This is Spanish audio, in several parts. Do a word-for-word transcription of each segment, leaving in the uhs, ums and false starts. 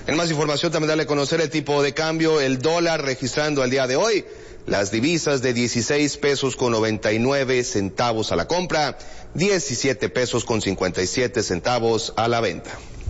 En más información también darle a conocer el tipo de cambio, el dólar registrando al día de hoy las divisas de dieciséis pesos con noventa y nueve centavos a la compra, diecisiete pesos con cincuenta y siete centavos a la venta.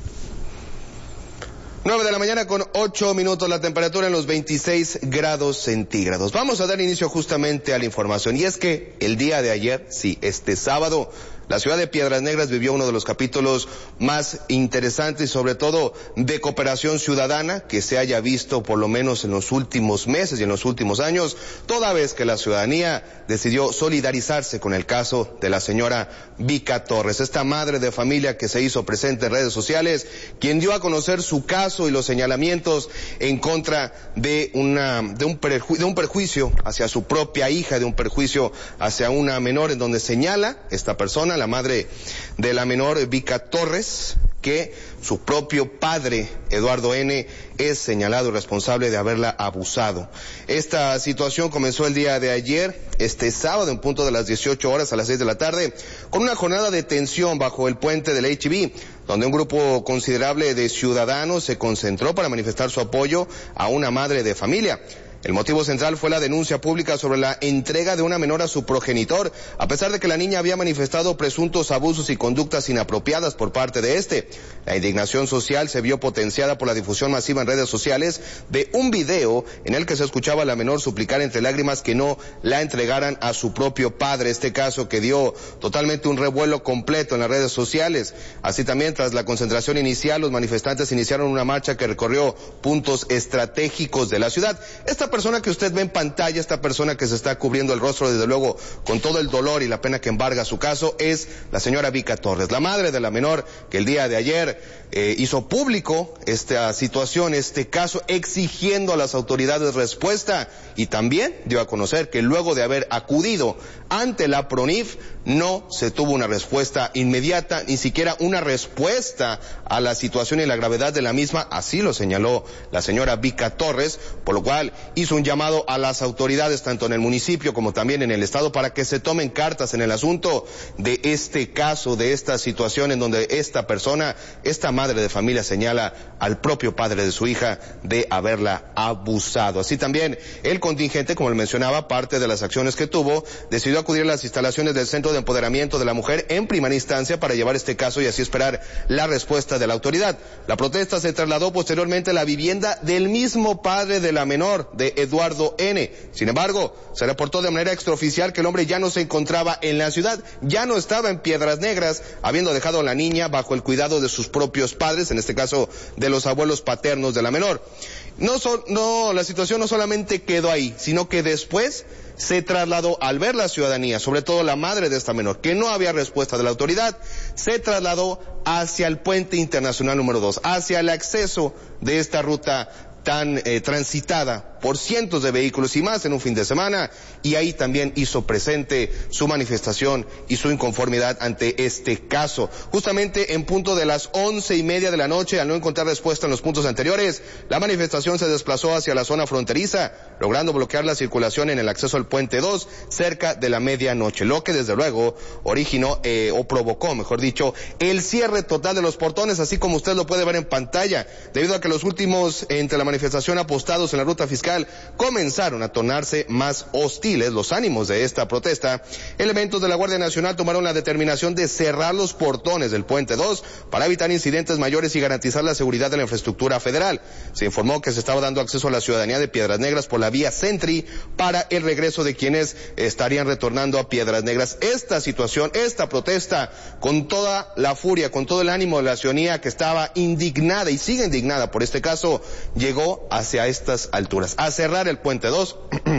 nueve de la mañana con ocho minutos, la temperatura en los veintiséis grados centígrados. Vamos a dar inicio justamente a la información, y es que el día de ayer, sí, este sábado, la ciudad de Piedras Negras vivió uno de los capítulos más interesantes y sobre todo de cooperación ciudadana que se haya visto por lo menos en los últimos meses y en los últimos años, toda vez que la ciudadanía decidió solidarizarse con el caso de la señora Vica Torres, esta madre de familia que se hizo presente en redes sociales, quien dio a conocer su caso y los señalamientos en contra de una de un, perju de un perjuicio hacia su propia hija, de un perjuicio hacia una menor, en donde señala esta persona, la madre de la menor Vica Torres, que su propio padre, Eduardo N., es señalado y responsable de haberla abusado. Esta situación comenzó el día de ayer, este sábado, en punto de las dieciocho horas a las seis de la tarde, con una jornada de tensión bajo el puente del H E B, donde un grupo considerable de ciudadanos se concentró para manifestar su apoyo a una madre de familia. El motivo central fue la denuncia pública sobre la entrega de una menor a su progenitor, a pesar de que la niña había manifestado presuntos abusos y conductas inapropiadas por parte de este. La indignación social se vio potenciada por la difusión masiva en redes sociales de un video en el que se escuchaba a la menor suplicar entre lágrimas que no la entregaran a su propio padre. Este caso que dio totalmente un revuelo completo en las redes sociales. Así también, tras la concentración inicial, los manifestantes iniciaron una marcha que recorrió puntos estratégicos de la ciudad. Esta persona que usted ve en pantalla, esta persona que se está cubriendo el rostro, desde luego, con todo el dolor y la pena que embarga su caso, es la señora Vica Torres, la madre de la menor, que el día de ayer eh, hizo público esta situación, este caso, exigiendo a las autoridades respuesta, y también dio a conocer que luego de haber acudido ante la PRONIF, no se tuvo una respuesta inmediata, ni siquiera una respuesta a la situación y la gravedad de la misma, así lo señaló la señora Vica Torres, por lo cual hizo un llamado a las autoridades, tanto en el municipio como también en el estado, para que se tomen cartas en el asunto de este caso, de esta situación en donde esta persona, esta madre de familia, señala al propio padre de su hija de haberla abusado. Así también el contingente, como le mencionaba, parte de las acciones que tuvo, decidió acudir a las instalaciones del Centro de Empoderamiento de la Mujer en primera instancia para llevar este caso y así esperar la respuesta de la autoridad. La protesta se trasladó posteriormente a la vivienda del mismo padre de la menor, de Eduardo N. Sin embargo, se reportó de manera extraoficial que el hombre ya no se encontraba en la ciudad, ya no estaba en Piedras Negras, habiendo dejado a la niña bajo el cuidado de sus propios padres, en este caso de los abuelos paternos de la menor. No, so, no, la situación no solamente quedó ahí, sino que después se trasladó, al ver la ciudadanía, sobre todo la madre de esta menor, que no había respuesta de la autoridad, se trasladó hacia el puente internacional número dos, hacia el acceso de esta ruta tan eh, transitada por cientos de vehículos y más en un fin de semana, y ahí también hizo presente su manifestación y su inconformidad ante este caso. Justamente en punto de las once y media de la noche, al no encontrar respuesta en los puntos anteriores, la manifestación se desplazó hacia la zona fronteriza, logrando bloquear la circulación en el acceso al puente dos cerca de la medianoche, lo que desde luego originó eh, o provocó, mejor dicho, el cierre total de los portones, así como usted lo puede ver en pantalla, debido a que los últimos entre la manifestación apostados en la ruta fiscal comenzaron a tornarse más hostiles los ánimos de esta protesta. Elementos de la Guardia Nacional tomaron la determinación de cerrar los portones del puente dos para evitar incidentes mayores y garantizar la seguridad de la infraestructura federal. Se informó que se estaba dando acceso a la ciudadanía de Piedras Negras por la vía Sentry para el regreso de quienes estarían retornando a Piedras Negras. Esta situación, esta protesta, con toda la furia, con todo el ánimo de la ciudadanía que estaba indignada y sigue indignada por este caso, llegó hacia estas alturas, a cerrar el puente dos,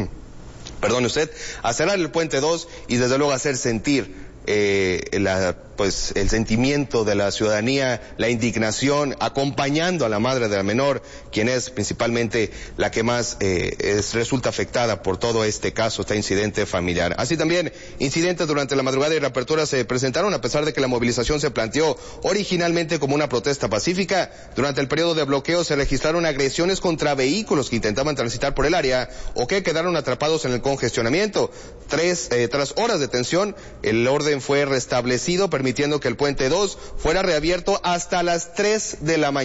perdone usted, a cerrar el puente dos y desde luego hacer sentir eh, la, pues el sentimiento de la ciudadanía, la indignación, acompañando a la madre de la menor, quien es principalmente la que más eh, es, resulta afectada por todo este caso, este incidente familiar. Así también, incidentes durante la madrugada y reapertura se presentaron, a pesar de que la movilización se planteó originalmente como una protesta pacífica. Durante el periodo de bloqueo se registraron agresiones contra vehículos que intentaban transitar por el área o que quedaron atrapados en el congestionamiento. Tres, eh, tras horas de tensión, el orden fue restablecido, permitiendo que el puente dos fuera reabierto hasta las tres de la mañana.